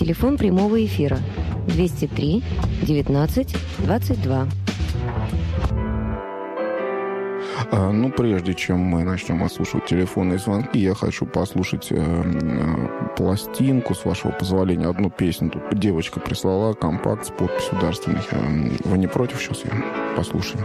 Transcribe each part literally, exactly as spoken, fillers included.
Телефон прямого эфира двести три девятнадцать двадцать два. Ну, прежде чем мы начнем отслушивать телефонные звонки, я хочу послушать э, э, пластинку, с вашего позволения, одну песню. Тут девочка прислала компакт с подписью дарственных. Вы не против? Сейчас я послушаю.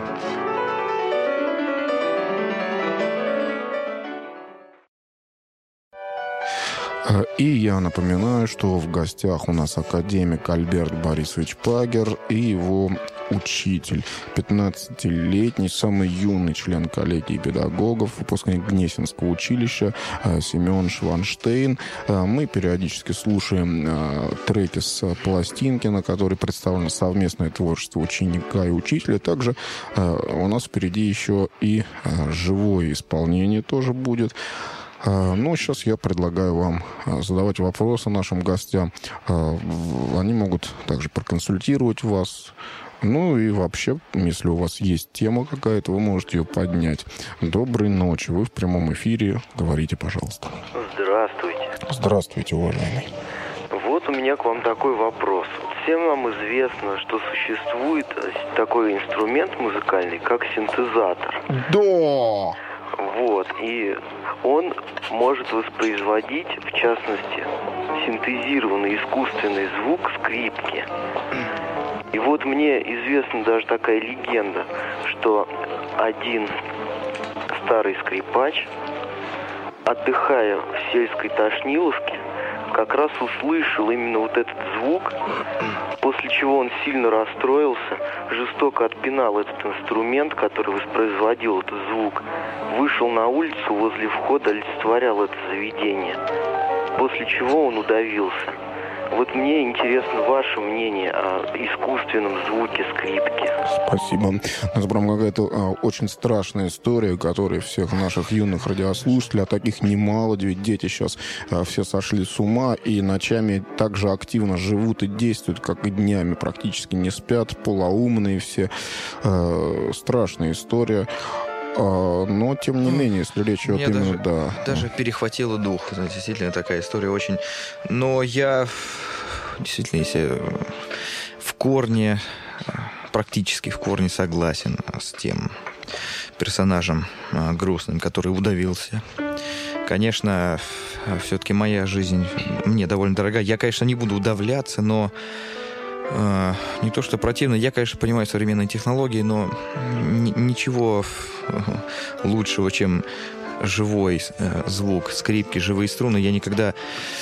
И я напоминаю, что в гостях у нас академик Альберт Борисович Пагер и его учитель, пятнадцатилетний, самый юный член коллегии педагогов, выпускник Гнесинского училища Семен Шванштейн. Мы периодически слушаем треки с пластинки, на которой представлено совместное творчество ученика и учителя. Также у нас впереди еще и живое исполнение тоже будет. Ну, сейчас я предлагаю вам задавать вопросы нашим гостям. Они могут также проконсультировать вас. Ну и вообще, если у вас есть тема какая-то, вы можете ее поднять. Доброй ночи. Вы в прямом эфире. Говорите, пожалуйста. Здравствуйте. Здравствуйте, уважаемый. Вот у меня к вам такой вопрос. Всем нам известно, что существует такой инструмент музыкальный, как синтезатор. Да! Вот, и он может воспроизводить, в частности, синтезированный искусственный звук скрипки. И вот мне известна даже такая легенда, что один старый скрипач, отдыхая в сельской Тошниловке, как раз услышал именно вот этот звук, после чего он сильно расстроился, жестоко отпинал этот инструмент, который воспроизводил этот звук, вышел на улицу, возле входа олицетворял это заведение, после чего он удавился. Вот мне интересно ваше мнение о искусственном звуке скрипки. Спасибо. У нас прям какая-то а, очень страшная история, которая всех наших юных радиослушателей, а таких немало, ведь дети сейчас а, все сошли с ума и ночами так же активно живут и действуют, как и днями, практически не спят, полоумные все. А, страшная история. А, но, тем не менее, если речь идет именно... Даже, да. даже перехватило дух. Знаете, действительно такая история очень... Но я действительно, если в корне, практически в корне согласен с тем персонажем грустным, который удавился. Конечно, все-таки моя жизнь мне довольно дорога. Я, конечно, не буду удавляться, но... Не то, что противно. Я, конечно, понимаю современные технологии, но ничего лучшего, чем живой звук скрипки, живые струны, я никогда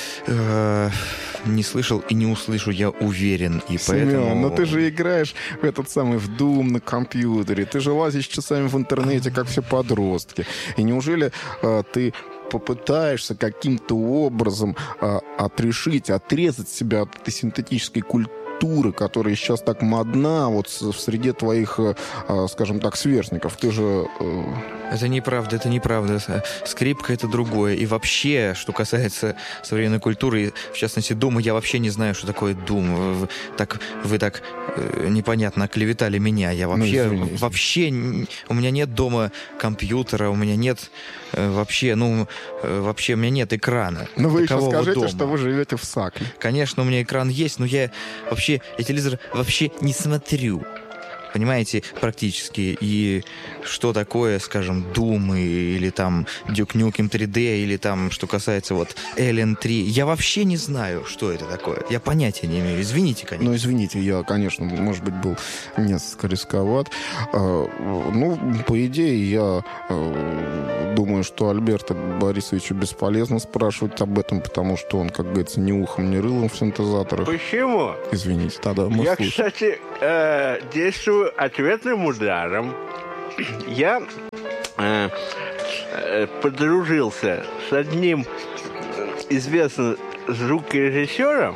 э, не слышал и не услышу, я уверен. И Семен, поэтому... но ты же играешь в этот самый в Doom на компьютере, ты же лазишь часами в интернете, как все подростки. И неужели э, ты попытаешься каким-то образом э, отрешить, отрезать себя от этой синтетической культуры, которая сейчас так модна вот в среде твоих, скажем так, сверстников? Ты же... Это неправда, это неправда. Скрипка — это другое. И вообще, что касается современной культуры, в частности, Дума, я вообще не знаю, что такое Дум. Вы так, вы так непонятно оклеветали меня. Я вообще... Ну, извини, вообще... У меня нет дома компьютера, у меня нет вообще... Ну, вообще, у меня нет экрана. Ну, вы еще скажите, дома. Что вы живете в Сакле. Конечно, у меня экран есть, но я вообще... Я телевизор вообще не смотрю. Понимаете, практически. И что такое, скажем, Doom или там Duke Nukem три дэ, или там, что касается вот Alien три. Я вообще не знаю, что это такое. Я понятия не имею. Извините, конечно. Ну, извините, я, конечно, может быть, был несколько рисковат. Ну, по идее, я думаю, что Альберта Борисовичу бесполезно спрашивать об этом, потому что он, как говорится, ни ухом, ни рылом в синтезаторах. Почему? Извините, тогда мы Я, слушаем. Кстати, э, действую ответным ударом. Я э, э, подружился с одним известным звукорежиссером,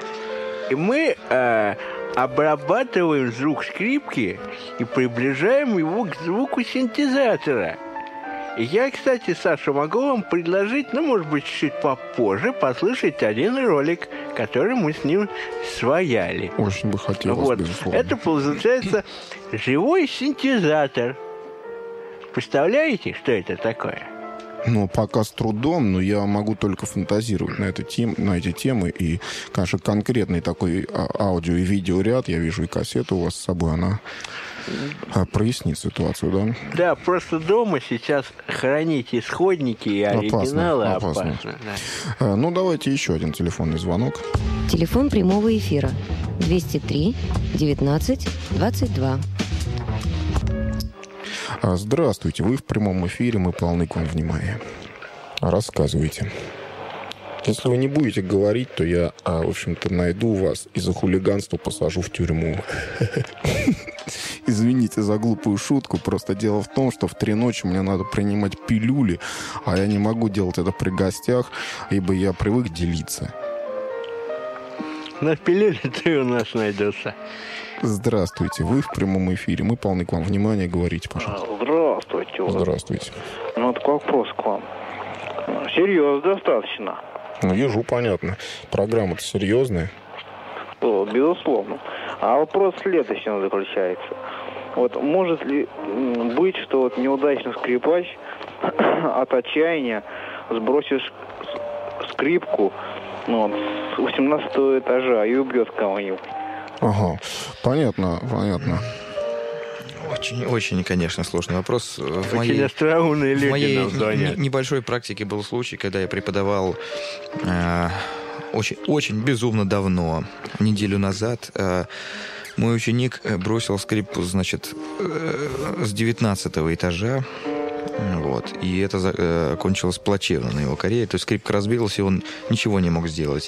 и мы э, обрабатываем звук скрипки и приближаем его к звуку синтезатора. И я, кстати, Саша, могу вам предложить, ну, может быть, чуть попозже послушать один ролик, который мы с ним свояли. Очень бы хотелось, вот. Безусловно. Это, получается, живой синтезатор. Представляете, что это такое? Ну, пока с трудом, но я могу только фантазировать на, эту тем, на эти темы. И, конечно, конкретный такой аудио и видеоряд, я вижу и кассету у вас с собой, она прояснит ситуацию, да? Да, просто дома сейчас хранить исходники и оригиналы опасно. опасно. опасно да. Ну, давайте еще один телефонный звонок. Телефон прямого эфира двести три девятнадцать двадцать два. Здравствуйте, вы в прямом эфире, мы полны к вам внимания. Рассказывайте. Если вы не будете говорить, то я, в общем-то, найду вас и за хулиганство посажу в тюрьму. Извините за глупую шутку, просто дело в том, что в три ночи мне надо принимать пилюли, а я не могу делать это при гостях, ибо я привык делиться. На пилюли ты у нас найдется. Здравствуйте, вы в прямом эфире. Мы полны к вам внимания. Говорите, пожалуйста. Здравствуйте. Здравствуйте. Ну, вот вопрос к вам. Серьезно достаточно. Ну, ежу, понятно. Программа-то серьезная. О, безусловно. А вопрос в следующем заключается. Вот может ли быть, что вот неудачный скрипач от отчаяния сбросишь скрипку ну, с восемнадцатого этажа и убьет кого-нибудь? Ага, понятно, понятно. Очень, очень, конечно, сложный вопрос. В очень моей, остроумные люди в моей не, небольшой практике был случай, когда я преподавал э, очень, очень безумно давно, неделю назад. Э, мой ученик бросил скрипку, значит, э, с девятнадцатого этажа. Вот, и это э, кончилось плачевно на его карьере. То есть скрипка разбилась, и он ничего не мог сделать.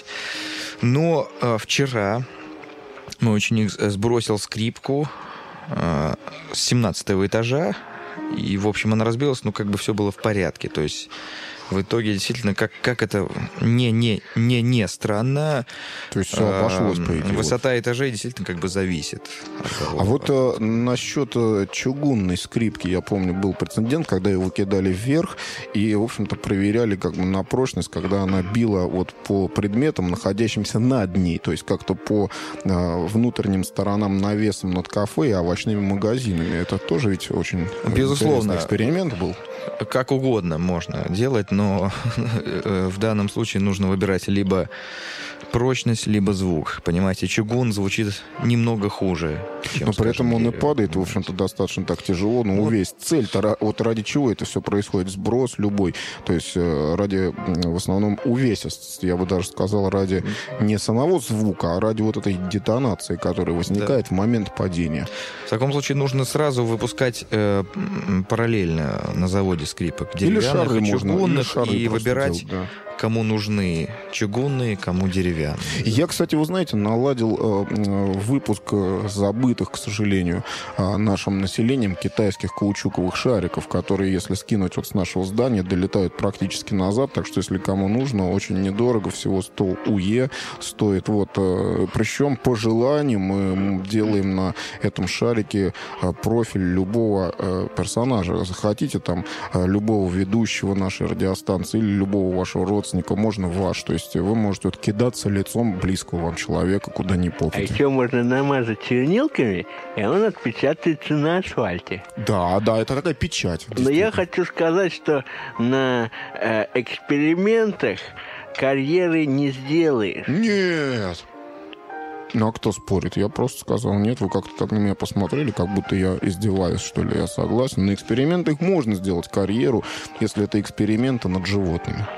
Но э, вчера мой ученик сбросил скрипку э, с семнадцатого этажа, и, в общем, она разбилась, но как бы все было в порядке. То есть в итоге действительно, как, как это не, не, не, не странно, то есть все обошлось, по идее. Высота этажей действительно как бы зависит от того. А вот а, насчет а, чугунной скрипки, я помню, был прецедент, когда его кидали вверх и, в общем-то, проверяли как бы на прочность, когда она била вот по предметам, находящимся над ней, то есть как-то по а, внутренним сторонам навесом над кафе и овощными магазинами. Это тоже ведь очень безусловно интересный эксперимент был. Как угодно можно делать, но в данном случае нужно выбирать либо прочность, либо звук. Понимаете, чугун звучит немного хуже. Чем, но при этом он и падает, ну, в общем-то, достаточно так тяжело. Но вот. Увесь цель-то, вот ради чего это все происходит, сброс любой. То есть ради, в основном, увесистости. Я бы даже сказал, ради не самого звука, а ради вот этой детонации, которая возникает да. в момент падения. В таком случае нужно сразу выпускать э, параллельно на заводе скрипок деревянных и чугунных и выбирать... Делать, да. Кому нужны чугунные, кому деревянные. Я, кстати, вы знаете, наладил э, выпуск забытых, к сожалению, э, нашим населением китайских каучуковых шариков, которые, если скинуть вот с нашего здания, долетают практически назад. Так что, если кому нужно, очень недорого, всего сто уе стоит. Вот, э, причем по желанию мы делаем на этом шарике э, профиль любого э, персонажа. Захотите там э, любого ведущего нашей радиостанции или любого вашего родственника, можно ваш. То есть вы можете вот кидаться лицом близкого вам человека, куда ни попадя. А еще можно намазать чернилками, и он отпечатается на асфальте. Да, да, это такая печать. Но я хочу сказать, что на э, экспериментах карьеры не сделаешь. Нет! Ну, а кто спорит? Я просто сказал нет. Вы как-то так на меня посмотрели, как будто я издеваюсь, что ли. Я согласен. На экспериментах можно сделать карьеру, если это эксперименты над животными.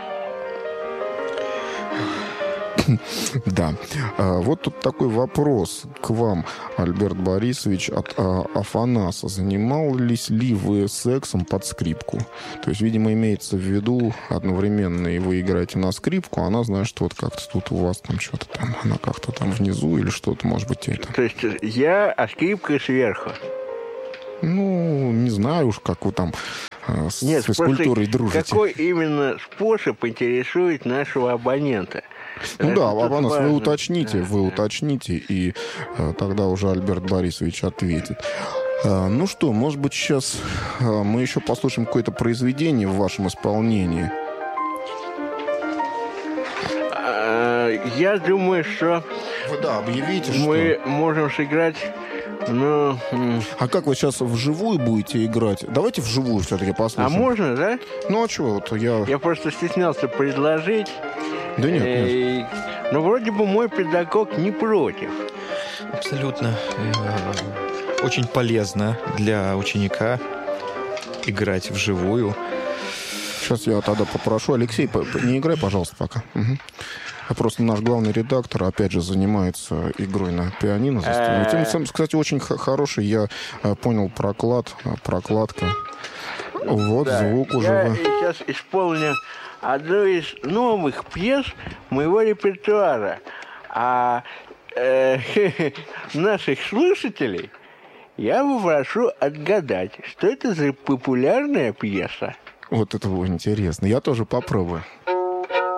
Да. Вот тут такой вопрос к вам, Альберт Борисович, от Афанаса. Занимались ли вы сексом под скрипку? То есть, видимо, имеется в виду одновременно и вы играете на скрипку, а она знает, что вот как-то тут у вас там что-то там, она как-то там внизу или что-то, может быть, это. То есть я, а скрипка сверху? Ну, не знаю уж, как вы там с Нет, физкультурой дружите. Какой именно способ интересует нашего абонента? Ну это да, Абанас, вы уточните, вы уточните, и э, тогда уже Альберт Борисович ответит. Э, ну что, может быть, сейчас э, мы еще послушаем какое-то произведение в вашем исполнении? Я думаю, что вы, да, объявите, мы что... можем сыграть Ну, м, А как вы сейчас вживую будете играть? Давайте вживую все-таки а послушаем. можно, да? Ну, а чего? Вот я... Я просто стеснялся предложить. Да нет, нет. Э, Но вроде бы мой педагог не против. Абсолютно. Э, Очень полезно для ученика играть вживую. Сейчас я тогда попрошу. Алексей, п- п- не играй, пожалуйста, пока. Мгм. А просто наш главный редактор, опять же, занимается игрой на пианино. за стеной. Тем самым, кстати, очень х- хороший, я э, понял, проклад, э, прокладка. Вот, Да, звук уже. я вы- сейчас исполню одну из новых пьес моего репертуара. А э, наших слушателей я попрошу отгадать, что это за популярная пьеса. Вот это было интересно. Я тоже попробую.